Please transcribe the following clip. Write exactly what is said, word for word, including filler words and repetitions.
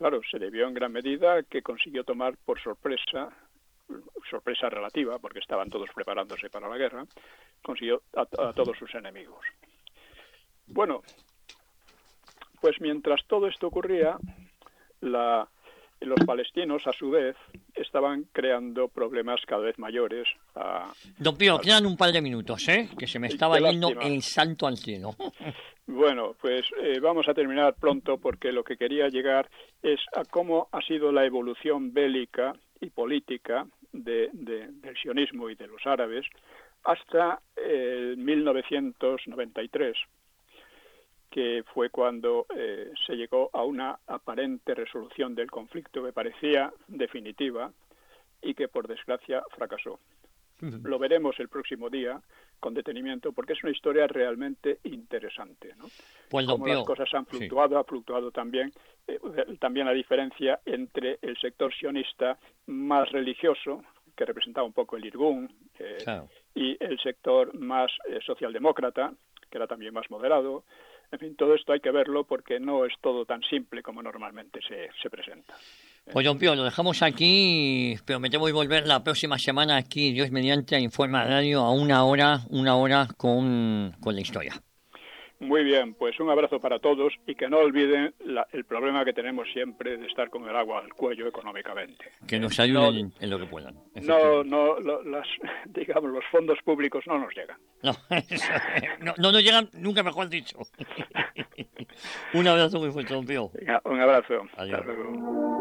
claro, se debió en gran medida a que consiguió tomar por sorpresa, sorpresa relativa, porque estaban todos preparándose para la guerra, consiguió a, a todos sus enemigos. Bueno, pues mientras todo esto ocurría, la, los palestinos, a su vez, estaban creando problemas cada vez mayores. A, Don Pío, a, quedan un par de minutos, ¿eh? Que se me estaba yendo lástima. El santo al cielo. Bueno, pues eh, vamos a terminar pronto porque lo que quería llegar es a cómo ha sido la evolución bélica y política de, de, del sionismo y de los árabes hasta eh, mil novecientos noventa y tres, que fue cuando eh, se llegó a una aparente resolución del conflicto que parecía definitiva y que por desgracia fracasó. Uh-huh. Lo veremos el próximo día con detenimiento porque es una historia realmente interesante, ¿no? Pues, Cómo las cosas han fluctuado, sí. ha fluctuado también, eh, también la diferencia entre el sector sionista más religioso, que representaba un poco el Irgun, eh, claro. y el sector más eh, socialdemócrata, que era también más moderado. En fin, todo esto hay que verlo porque no es todo tan simple como normalmente se, se presenta. Pues, don Pío, lo dejamos aquí, pero me tengo que volver la próxima semana aquí, Dios mediante, a Informa Radio, a una hora, una hora con, con la historia. Muy bien, pues un abrazo para todos y que no olviden la, el problema que tenemos siempre de estar con el agua al cuello económicamente. Que nos ayuden no, en lo que puedan. No, no, lo, las, digamos, los fondos públicos no nos llegan. No, eso, no, no nos llegan, nunca mejor dicho. Un abrazo muy fuerte, don Pío. Venga, un abrazo. Adiós. Hasta luego.